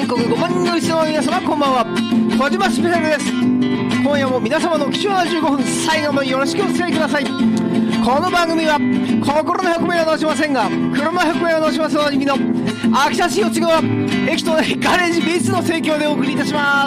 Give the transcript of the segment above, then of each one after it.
国5万人のリスナーの皆様こんばんは。小島スペシャルです。今夜も皆様の貴重な15分最後までよろしくお付き合いください。この番組は心の100名は直しませんが車100名は直しますおなじみの秋田市内側駅とガレージビーツの提供でお送りいたします。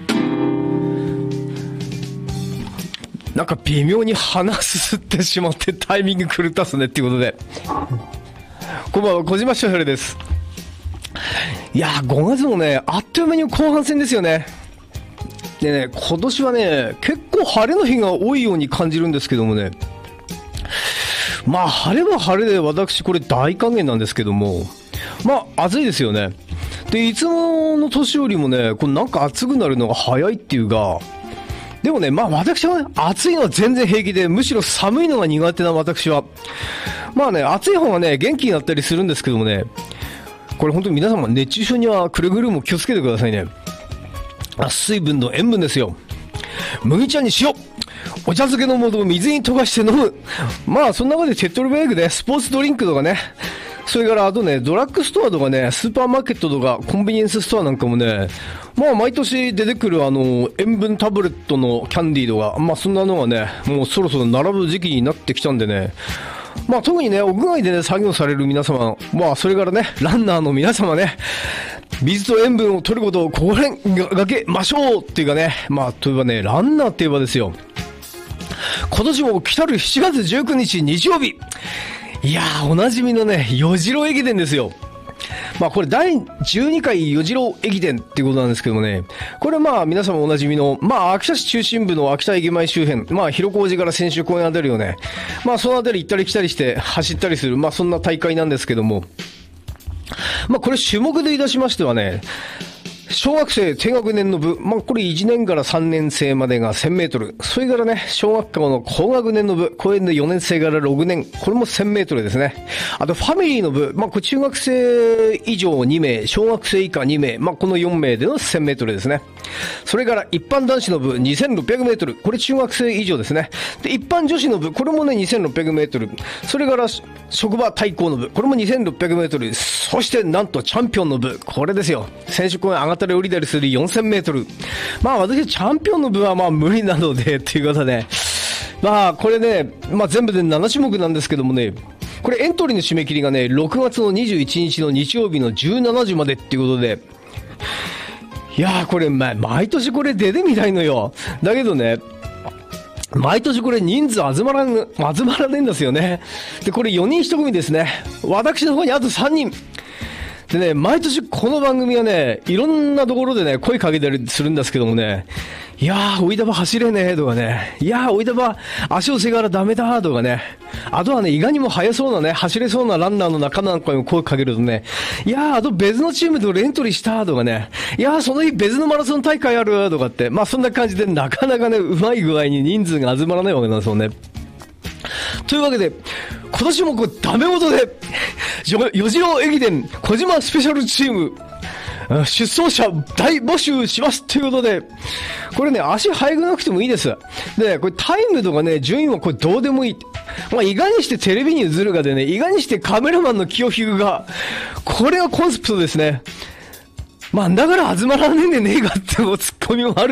なんか微妙に鼻すすってしまってタイミング狂ったっすねっていうことで、こんばんは、小島翔平です。いやー、5月もねあっという間に後半戦ですよね。でね、今年はね結構晴れの日が多いように感じるんですけどもね、まあ晴れは晴れで私これ大歓迎なんですけども、まあ暑いですよね。でいつもの年よりもねこれなんか暑くなるのが早いっていうか、でもね、まあ私はね、暑いのは全然平気で、むしろ寒いのが苦手な私は。まあね、暑い方がね、元気になったりするんですけどもね、これ本当に皆様熱中症にはくれぐれも気をつけてくださいね。水分と塩分ですよ。麦茶に塩、お茶漬けの素を水に溶かして飲む。まあその中で手っ取り早くね、スポーツドリンクとかね、それからあとね、ドラッグストアとかね、スーパーマーケットとかコンビニエンスストアなんかもね、まあ毎年出てくる塩分タブレットのキャンディーとか、まあそんなのがね、もうそろそろ並ぶ時期になってきたんでね、まあ特にね、屋外でね、作業される皆様、まあそれからね、ランナーの皆様ね、水と塩分を取ることを心がけましょうっていうかね、まあ例えばね、ランナーって言えばですよ、今年も来たる7月19日日曜日、いやー、おなじみのね、与次郎駅伝ですよ。まあこれ第12回与次郎駅伝っていうことなんですけどもね、これまあ皆様おなじみの、まあ秋田市中心部の秋田駅前周辺、まあ広小路から千秋公園あたりをね、まあそのあたり行ったり来たりして走ったりする、まあそんな大会なんですけども、まあこれ種目で言い出しましてはね、小学生低学年の部、まあこれ1年から3年生までが1000メートル。それからね、小学校の高学年の部、これで4年生から6年、これも1000メートルですね。あとファミリーの部、まあこれ中学生以上2名、小学生以下2名、まあこの4名での1000メートルですね。それから一般男子の部2600メートル、これ中学生以上ですね。で、一般女子の部、これもね2600メートル。それから職場対抗の部、これも2600メートル。そしてなんとチャンピオンの部、これですよ。選手公園上がったり降りたりする4000メートル。まあ私チャンピオンの部はまあ無理なのでっていうことで、まあこれね、まあ全部で7種目なんですけどもね、これエントリーの締め切りがね6月の21日の日曜日の17時までっていうことで、いやーこれ毎年これ出てみたいのよ。だけどね、毎年これ人数集まらねえんですよね。でこれ4人1組ですね。私の方にあと3人でね、毎年この番組はね、いろんなところでね、声かけたりするんですけどもね、いやー、追い玉走れねえとかね、いやー、追い玉足をせがらダメだとかね、あとはね、意外にも速そうなね、走れそうなランナーの中なんかにも声かけるとね、いやー、あと別のチームとエントリーしたとかね、いやー、その日別のマラソン大会あるとかって、まあそんな感じでなかなかね、うまい具合に人数が集まらないわけなんですよね。というわけで、今年もこうダメ元で与次郎駅伝小島スペシャルチーム出走者大募集しますということで、これね足速くなくてもいいです。でこれタイムとかね順位はこれどうでもいい。まあいかにしてテレビに映るかでね、いかにしてカメラマンの気を引くか、これがコンセプトですね。まあだから集まらねえんでねえかってツッコミもある